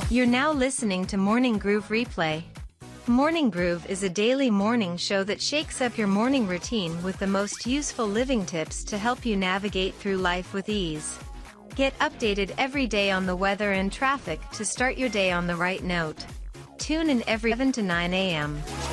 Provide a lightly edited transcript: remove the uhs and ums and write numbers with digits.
You're now listening to Morning Groove Replay. Morning Groove is a daily morning show that shakes up your morning routine with the most useful living tips to help you navigate through life with ease. Get updated every day on the weather and traffic to start your day on the right note. Tune in every 7 to 9 a.m.